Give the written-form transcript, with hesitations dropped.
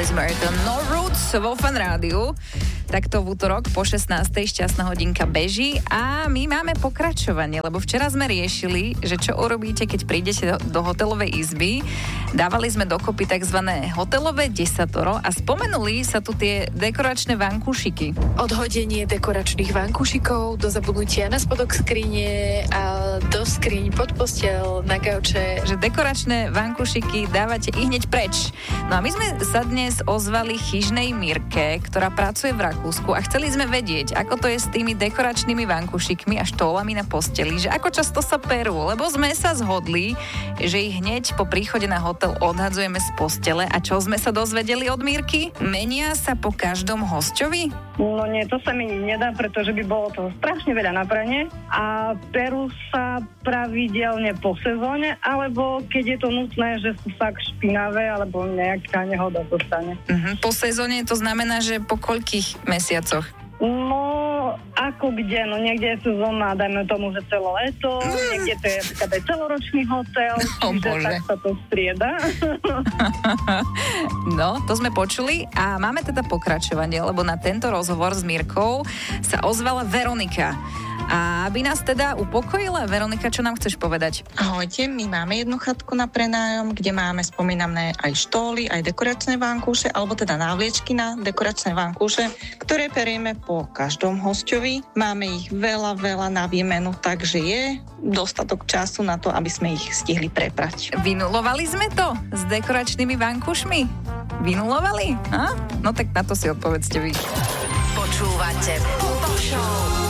Chris Martin, No Roots vo Fan Rádiu. Takto v útorok po 16. šťastná hodinka beží a my máme pokračovanie, lebo včera sme riešili, že čo urobíte, keď prídete do hotelovej izby. Dávali sme dokopy tzv. Hotelové desatoro a spomenuli sa tu tie dekoračné vankúšiky. Odhodenie dekoračných vankúšikov, do zabudnutia na spodok skrine a do skriň pod posteľ, na gauče. Že dekoračné vankúšiky dávate i hneď preč. No a my sme sa dnes ozvali chyžnej Mirke, ktorá pracuje v Rakúsku a chceli sme vedieť, ako to je s tými dekoračnými vankúšikmi a štólami na posteli, že ako často sa perú, lebo sme sa zhodli, že ich hneď po príchode na hotel odhadzujeme z postele a čo sme sa dozvedeli od Mirky? Menia sa po každom hosťovi? No nie, to sa mi nedá, pretože by bolo toho strašne veľa na pranie a perú sa pravidelne po sezóne, alebo keď je to nutné, že sú fakt špinavé, alebo nejaká nehoda dostane. Po sezóne to znamená, že po koľkých mesiacoch? No, ako kde? No niekde je sezóna, dajme tomu, že celé leto, niekde to je napríklad aj celoročný hotel, čiže tak sa to strieda. No, to sme počuli a máme teda pokračovanie, lebo na tento rozhovor s Mirkou sa ozvala Veronika. A aby nás teda upokojila, Veronika, čo nám chceš povedať? Ahojte, my máme jednu chatku na prenájom, kde máme spomínané aj štóly, aj dekoračné vankúše, alebo teda návliečky na dekoračné vankúše, ktoré perieme po každom hosťovi. Máme ich veľa na výmenu, takže je dostatok času na to, aby sme ich stihli preprať. Vynulovali sme to s dekoračnými vankúšmi? Vynulovali? No tak na to si odpovedzte vy. Počúvate Pop Show.